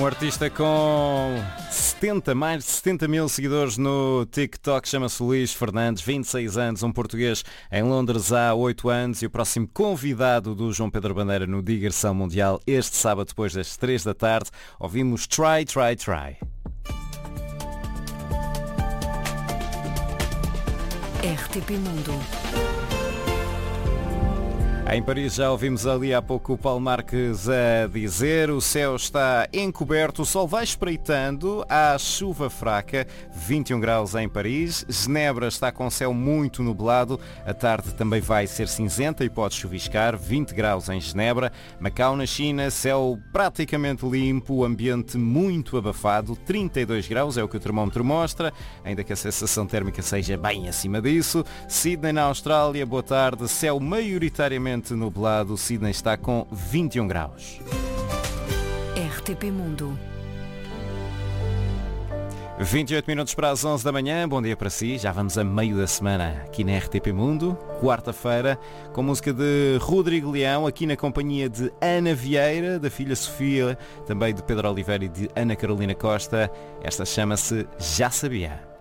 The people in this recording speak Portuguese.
Um artista com mais de 70 mil seguidores no TikTok, chama-se Luís Fernandes, 26 anos, um português em Londres há 8 anos e o próximo convidado do João Pedro Bandeira no Digressão Mundial este sábado depois das 3 da tarde. Ouvimos Try, Try, Try. RTP Mundo. Em Paris já ouvimos ali há pouco o Paulo Marques a dizer, o céu está encoberto, o sol vai espreitando, há chuva fraca, 21 graus em Paris, Genebra está com céu muito nublado, a tarde também vai ser cinzenta e pode chuviscar, 20 graus em Genebra, Macau na China, céu praticamente limpo, ambiente muito abafado, 32 graus é o que o termómetro mostra, ainda que a sensação térmica seja bem acima disso, Sydney na Austrália, boa tarde, céu maioritariamente nublado, Sydney está com 21 graus. RTP Mundo. 28 minutos para as 11 da manhã, bom dia para si, já vamos a meio da semana aqui na RTP Mundo, quarta-feira, com música de Rodrigo Leão, aqui na companhia de Ana Vieira, da filha Sofia, também de Pedro Oliveira e de Ana Carolina Costa, esta chama-se Já Sabia.